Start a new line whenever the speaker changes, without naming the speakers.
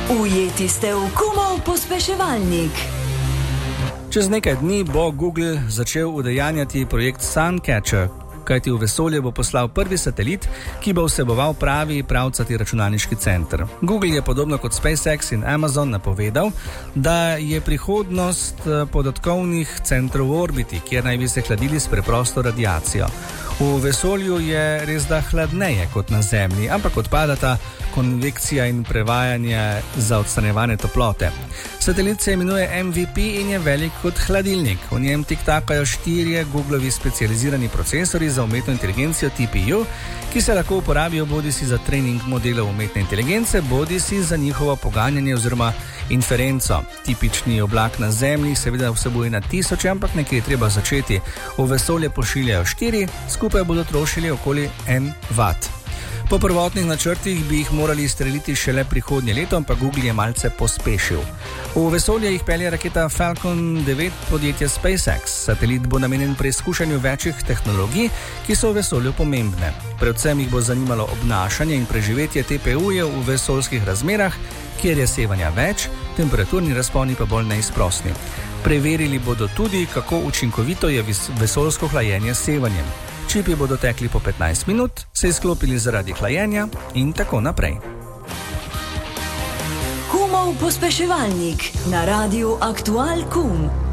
Ujeti ste v Kumov pospeševalnik.
Čez nekaj dni bo Google začel udejanjati projekt Suncatcher, kajti v vesolje bo poslal prvi satelit, ki bo vseboval pravi pravcati računalniški center. Google je podobno kot SpaceX in Amazon napovedal, da je prihodnost podatkovnih centrov v orbiti, kjer naj bi se hladili s preprosto radiacijo. V vesolju je res da hladneje kot na Zemlji, ampak odpadata konvekcija in prevajanje za odstranjevanje toplote. Satelit se imenuje MVP in je velik kot hladilnik. V njem tiktakajo 4 Googlovi specializirani procesori za umetno inteligencijo TPU, ki se lahko uporabijo bodisi za trening modelov umetne inteligence, bodisi za njihovo poganjanje oziroma inferenco. Tipični oblak na Zemlji seveda vsebuje na tisoče, ampak nekje je treba začeti. V vesolje pošiljajo 4, skupaj bodo trošili okoli 1 watt. Po prvotnih načrtih bi jih morali izstreliti šele prihodnje leto, ampak Google je malce pospešil. V vesolje jih pelje raketa Falcon 9 podjetja SpaceX. Satelit bo namenjen preizkušanju večjih tehnologij, ki so v vesolju pomembne. Predvsem jih bo zanimalo obnašanje in preživetje TPU-jev v vesoljskih razmerah, kjer je sevanja več, temperaturni razponi pa bolj neizprosni. Preverili bodo tudi, kako učinkovito je vesoljsko hlajenje s sevanjem. Čipi bodo tekli po 15 minut, se izklopili zaradi hlajenja in tako naprej.
Kumov pospeševalnik na Radiu Aktual Kum.